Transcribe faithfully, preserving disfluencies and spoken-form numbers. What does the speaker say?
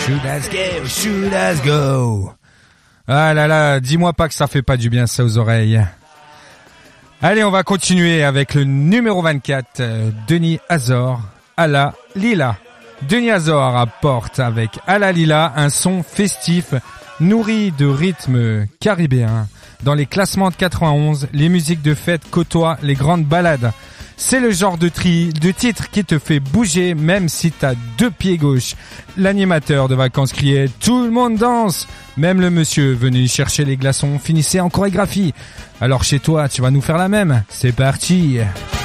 Should us go, should us go. Ah là là, dis-moi pas que ça fait pas du bien ça aux oreilles. Allez, on va continuer avec le numéro vingt-quatre, euh, Denis Azor, Alla Lila. Denis Azor apporte avec Alla Lila un son festif, nourri de rythmes caribéens. Dans les classements de quatre-vingt-onze, les musiques de fête côtoient les grandes ballades. C'est le genre de, tri, de titre qui te fait bouger même si t'as deux pieds gauches. L'animateur de vacances criait « Tout le monde danse !» Même le monsieur venu chercher les glaçons finissait en chorégraphie. Alors chez toi, tu vas nous faire la même. C'est parti.